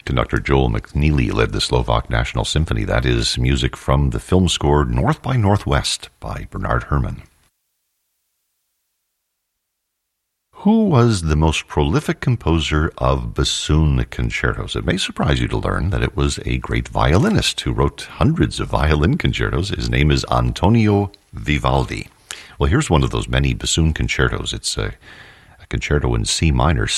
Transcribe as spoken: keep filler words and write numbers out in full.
Conductor Joel McNeely led the Slovak National Symphony. That is music from the film score North by Northwest by Bernard Herrmann. Who was the most prolific composer of bassoon concertos? It may surprise you to learn that it was a great violinist who wrote hundreds of violin concertos. His name is Antonio Vivaldi. Well, here's one of those many bassoon concertos. It's a, a concerto in C minor,